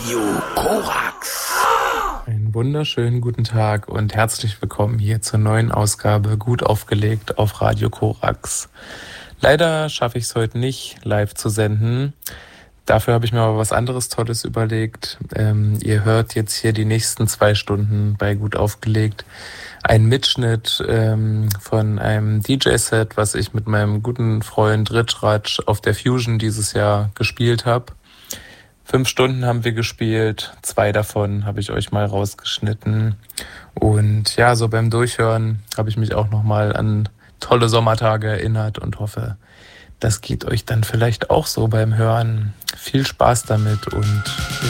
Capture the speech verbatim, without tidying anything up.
Radio Korax. Einen wunderschönen guten Tag und herzlich willkommen hier zur neuen Ausgabe Gut aufgelegt auf Radio Korax. Leider schaffe ich es heute nicht, live zu senden. Dafür habe ich mir aber was anderes Tolles überlegt. Ähm, ihr hört jetzt hier die nächsten zwei Stunden bei Gut aufgelegt einen Mitschnitt ähm, von einem D J-Set, was ich mit meinem guten Freund Rich Ratsch auf der Fusion dieses Jahr gespielt habe. Fünf Stunden haben wir gespielt, zwei davon habe ich euch mal rausgeschnitten. Und ja, so beim Durchhören habe ich mich auch nochmal an tolle Sommertage erinnert und hoffe, das geht euch dann vielleicht auch so beim Hören. Viel Spaß damit und